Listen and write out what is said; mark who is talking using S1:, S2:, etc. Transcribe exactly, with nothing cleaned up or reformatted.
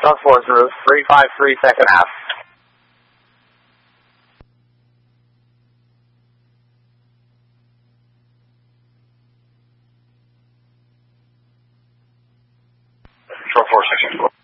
S1: South Force Roof, three five three second half. Control four, section four.